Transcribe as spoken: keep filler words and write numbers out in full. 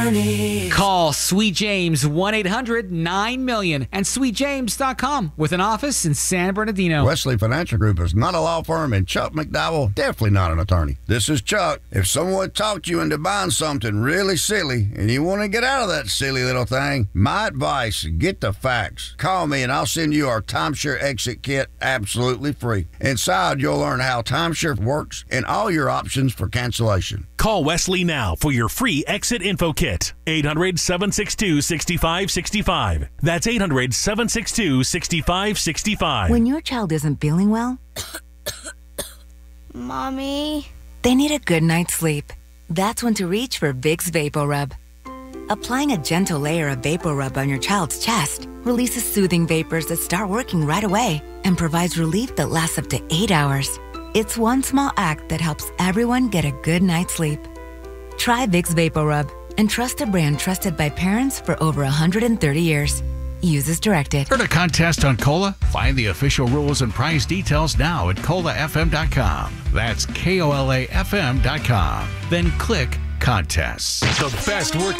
Call Sweet James one eight hundred nine million and sweet james dot com with an office in San Bernardino. Wesley Financial Group is not a law firm, and Chuck McDowell definitely not an attorney. This is Chuck. If someone talked you into buying something really silly and you want to get out of that silly little thing, my advice, get the facts. Call me and I'll send you our timeshare exit kit absolutely free. Inside, you'll learn how timeshare works and all your options for cancellation. Call Wesley now for your free exit info kit. eight hundred, seven six two, six five six five. That's eight hundred, seven six two, six five six five. When your child isn't feeling well, Mommy, they need a good night's sleep. That's when to reach for Vicks VapoRub. Applying a gentle layer of VapoRub on your child's chest releases soothing vapors that start working right away and provides relief that lasts up to eight hours. It's one small act that helps everyone get a good night's sleep. Try Vicks VapoRub and trust a brand trusted by parents for over one hundred thirty years. Use as directed. Heard a contest on Cola? Find the official rules and prize details now at cola f m dot com. That's K O L A F M dot com. Then click Contests. The best working